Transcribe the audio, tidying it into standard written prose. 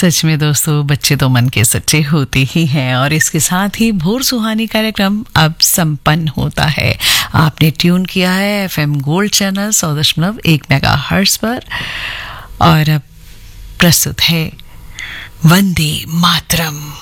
सच में दोस्तों, बच्चे तो मन के सच्चे होते ही हैं। और इसके साथ ही भोर सुहानी कार्यक्रम अब संपन्न होता है। आपने ट्यून किया है FM गोल्ड चैनल 100.1 मेगाहर्ट्ज पर और अब प्रस्तुत है वंदे मातरम।